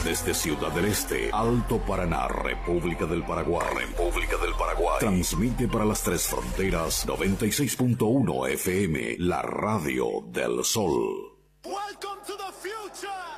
Desde Ciudad del Este, Alto Paraná, República del Paraguay. Transmite para las tres fronteras 96.1 FM, la radio del Sol. Welcome to the future.